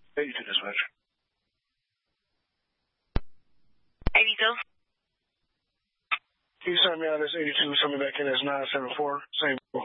82 dispatch. 82. Can you send me out as 82, send me back in as 974, same